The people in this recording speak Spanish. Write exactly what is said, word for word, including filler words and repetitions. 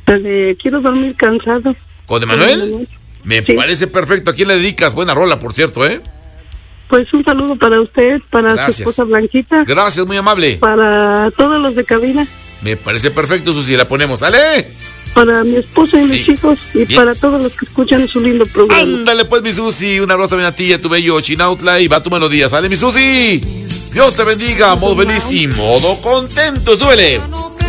La de Quiero dormir cansado. ¿Con Emanuel? Me sí. parece perfecto. ¿A quién le dedicas? Buena rola, por cierto, ¿eh? Pues un saludo para usted, para Gracias. su esposa Blanquita. Gracias, muy amable. Para todos los de cabina. Me parece perfecto, Susi, la ponemos. ¡Ale! Para mi esposa y sí. mis hijos y bien. Para todos los que escuchan su lindo programa. Ándale pues, mi Susi, un abrazo bien a ti y a tu bello Chinautla y va tu melodía. ¡Sale, mi Susi! Dios te bendiga, modo feliz y modo contento. ¡Súbele!